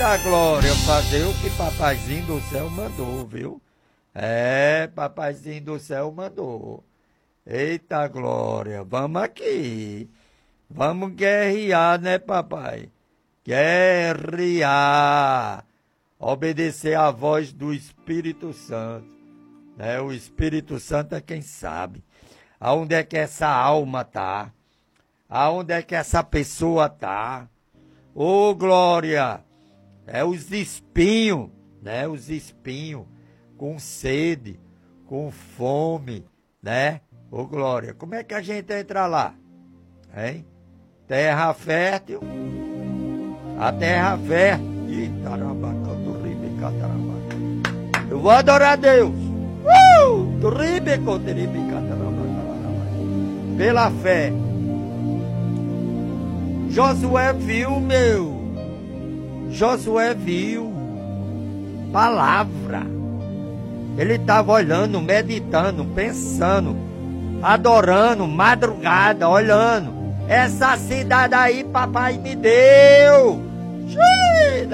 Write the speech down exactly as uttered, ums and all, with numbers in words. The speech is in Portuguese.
A glória, fazer o que papaizinho do céu mandou, viu? É, papaizinho do céu mandou. Eita glória, vamos aqui. Vamos guerrear, né, papai? Guerrear. Obedecer à voz do Espírito Santo. Né? O Espírito Santo é quem sabe. Aonde é que essa alma tá? Aonde é que essa pessoa tá? Ô, glória! É os espinhos, né? Os espinhos, com sede, com fome, né? Ô, glória, como é que a gente entra lá? Hein? Terra fértil, a terra fértil. Ih, tarabaca, do ribeca, tarabaca. Eu vou adorar a Deus. Uh! Do ribeca, do ribeca, tarabaca, tarabaca. Pela fé. Josué viu, meu. Josué viu palavra. Ele estava olhando, meditando, pensando, adorando, madrugada, olhando. Essa cidade aí, papai me deu.